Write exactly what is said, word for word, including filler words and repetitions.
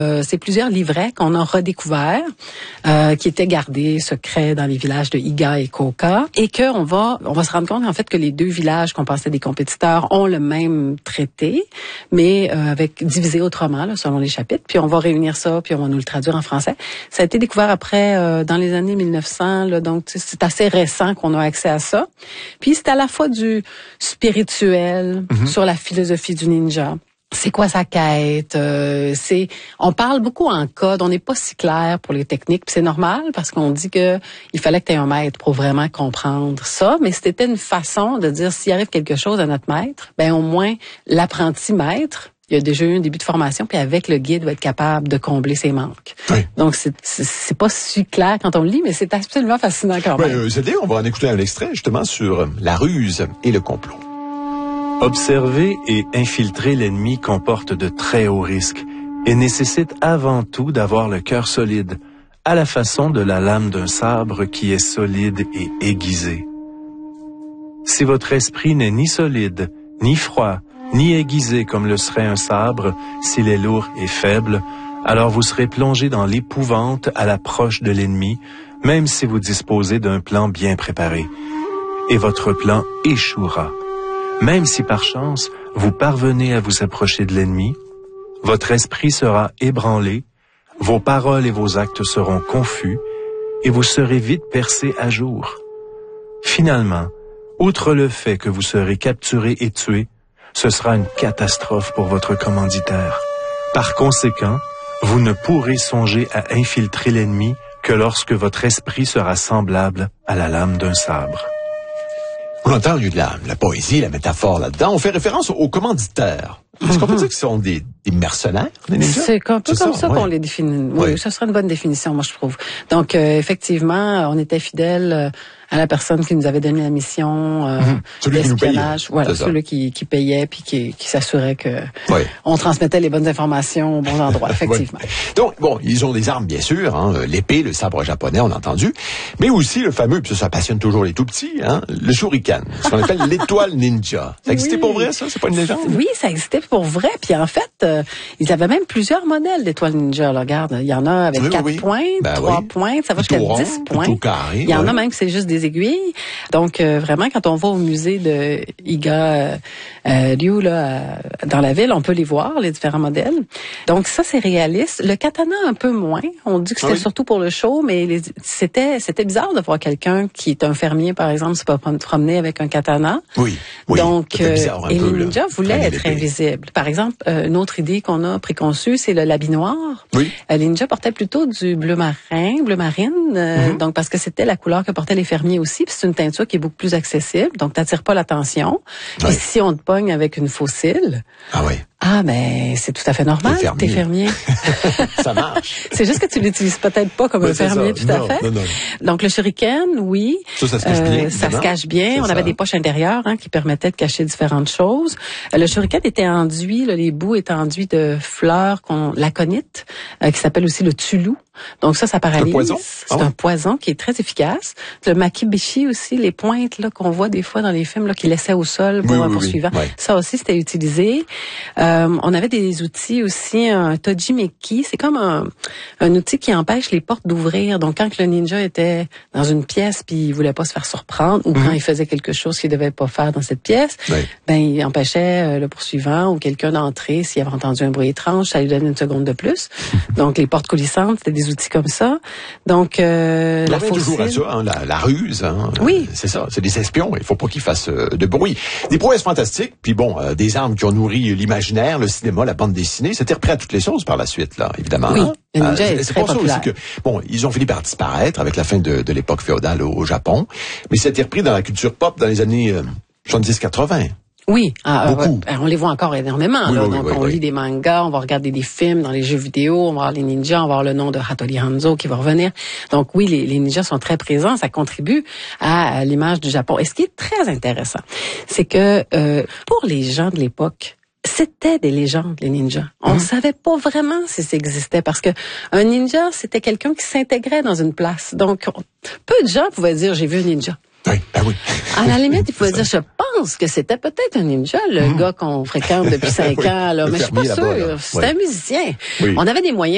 Euh, c'est plusieurs livrets qu'on a redécouverts, euh, qui étaient gardés secrets dans les villages de Iga et Koka, et que on va, on va se rendre compte en fait que les deux villages qu'on pensait des compétiteurs ont le même traité, mais euh, avec divisé autrement là, selon les chapitres. Puis on va réunir ça, puis on va nous le traduire en français. Ça a été découvert après euh, dans les années mille neuf cents, là, donc c'est assez récent qu'on a accès à ça. Puis c'est à la fois du spirituel mm-hmm. sur la philosophie du ninja. C'est quoi sa quête? Euh, c'est, on parle beaucoup en code, on n'est pas si clair pour les techniques, puis c'est normal parce qu'on dit que il fallait que tu aies un maître pour vraiment comprendre ça, mais c'était une façon de dire s'il arrive quelque chose à notre maître, ben au moins l'apprenti maître, il a déjà eu un début de formation, puis avec le guide, va être capable de combler ses manques. Oui. Donc c'est, c'est, c'est pas si clair quand on le lit, mais c'est absolument fascinant quand même. Oui, c'est-à-dire, on va en écouter un extrait justement sur la ruse et le complot. Observer et infiltrer l'ennemi comporte de très hauts risques et nécessite avant tout d'avoir le cœur solide, à la façon de la lame d'un sabre qui est solide et aiguisée. Si votre esprit n'est ni solide, ni froid, ni aiguisé comme le serait un sabre, s'il est lourd et faible, alors vous serez plongé dans l'épouvante à l'approche de l'ennemi, même si vous disposez d'un plan bien préparé. Et votre plan échouera. Même si par chance, vous parvenez à vous approcher de l'ennemi, votre esprit sera ébranlé, vos paroles et vos actes seront confus, et vous serez vite percé à jour. Finalement, outre le fait que vous serez capturé et tué, ce sera une catastrophe pour votre commanditaire. Par conséquent, vous ne pourrez songer à infiltrer l'ennemi que lorsque votre esprit sera semblable à la lame d'un sabre. On entend il y a de la, la poésie, la métaphore là-dedans. On fait référence aux commanditaires. Est-ce qu'on peut dire que ce sont des, des mercenaires, les ninjas? C'est un peu comme ça, ça ouais. qu'on les définit. Oui, oui, ça serait une bonne définition, moi, je trouve. Donc, euh, effectivement, on était fidèles euh, à la personne qui nous avait donné la mission euh, mmh. Celui qui nous payait. Voilà, celui qui, qui payait puis qui, qui s'assurait que oui. on transmettait les bonnes informations aux bons endroits, effectivement. Oui. Donc, bon, ils ont des armes, bien sûr, hein, l'épée, le sabre japonais, on a entendu, mais aussi le fameux, puis ça, ça passionne toujours les tout-petits, hein, le shuriken, ce qu'on appelle l'étoile ninja. Ça existait oui. pour vrai, ça? C'est pas une légende? Oui, ça existait pour vrai. Puis en fait, euh, ils avaient même plusieurs modèles d'étoiles ninja. Là, regarde, il y en a avec oui, quatre oui. pointes, ben trois oui. pointes, ça va jusqu'à dix points. Carré, il y en ouais. a même que c'est juste des aiguilles. Donc euh, vraiment, quand on va au musée de Iga euh, euh, Ryu là, euh, dans la ville, on peut les voir, les différents modèles. Donc ça, c'est réaliste. Le katana, un peu moins. On dit que c'était oui. surtout pour le show, mais les, c'était c'était bizarre de voir quelqu'un qui est un fermier, par exemple, se promener avec un katana. Oui. oui. Donc, euh, et peu, les ninjas voulaient être invisibles. Par exemple, euh, une autre idée qu'on a préconçue, c'est le l'habit noir. Oui. Euh, les ninjas portaient plutôt du bleu marin, bleu marine, euh, mm-hmm. donc parce que c'était la couleur que portaient les fermiers aussi. Puis c'est une teinture qui est beaucoup plus accessible, donc t'attires pas l'attention. Oui. Et si on te pogne avec une fossile, ah oui. Ah ben c'est tout à fait normal. T'es fermier. T'es fermier. Ça marche. C'est juste que tu l'utilises peut-être pas comme ben, un fermier ça. tout non, à fait. Non, non. Donc le shuriken, oui. Ça, ça se cache bien. Euh, ça se cache bien. On ça. avait des poches intérieures hein, qui permettaient de cacher différentes choses. Euh, le shuriken était enduit, là, les bouts étaient enduits de fleurs qu'on l'aconite, euh, qui s'appelle aussi le tulu. Donc ça, ça paralyse. C'est un poison. C'est ah, un poison qui est très efficace. Le makibishi aussi, les pointes là qu'on voit des fois dans les films là, qui laissaient au sol pour oui, un oui, poursuivant. Oui, oui. Ça aussi, c'était utilisé. Euh, on avait des outils aussi, un tojimeki. C'est comme un, un outil qui empêche les portes d'ouvrir. Donc quand le ninja était dans une pièce puis il voulait pas se faire surprendre ou mm-hmm. quand il faisait quelque chose qu'il devait pas faire dans cette pièce, oui. ben il empêchait le poursuivant ou quelqu'un d'entrer s'il avait entendu un bruit étrange, ça lui donnait une seconde de plus. Donc les portes coulissantes, c'était des outils comme ça. Donc, euh, on la revient toujours à ça, hein, la, la ruse. Hein, oui. C'est ça, c'est des espions. Il faut pas qu'ils fassent euh, de bruit. Des prouesses fantastiques, puis bon, euh, des armes qui ont nourri l'imaginaire, le cinéma, la bande dessinée. C'était repris à toutes les sauces par la suite, là, évidemment. Oui, hein. le ninja euh, est c'est très pour ça populaire. aussi que, bon, ils ont fini par disparaître avec la fin de, de l'époque féodale au, au Japon, mais c'était repris dans la culture pop dans les années euh, soixante-dix quatre-vingt. Oui, ah, Beaucoup. Euh, on les voit encore énormément. Oui, là. oui, Donc, oui, on oui. lit des mangas, on va regarder des films dans les jeux vidéo, on va voir les ninjas, on va voir le nom de Hattori Hanzo qui va revenir. Donc, oui, les, les ninjas sont très présents, ça contribue à, à l'image du Japon. Et ce qui est très intéressant, c'est que euh, pour les gens de l'époque, c'était des légendes, les ninjas. On ne mmh. savait pas vraiment si ça existait parce que un ninja, c'était quelqu'un qui s'intégrait dans une place. Donc, on, peu de gens pouvaient dire « j'ai vu un ninja ». Oui, ben oui. À la limite, il pouvait dire, je pense que c'était peut-être un ninja, le mmh. gars qu'on fréquente depuis cinq oui, ans, là, mais je suis pas sûre. C'était oui. un musicien. Oui. On avait des moyens